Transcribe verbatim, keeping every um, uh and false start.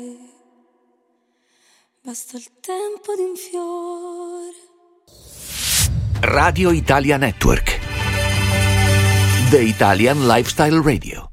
Basta il tempo di un fiore. Radio Italia Network. The Italian Lifestyle Radio.